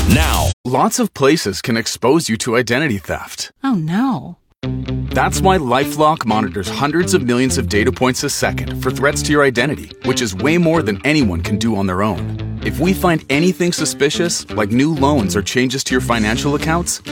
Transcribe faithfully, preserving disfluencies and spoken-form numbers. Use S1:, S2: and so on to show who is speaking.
S1: now.
S2: Lots of places can expose you to identity theft.
S3: Oh no.
S2: That's why LifeLock monitors hundreds of millions of data points a second for threats to your identity, which is way more than anyone can do on their own. If we find anything suspicious, like new loans or changes to your financial accounts,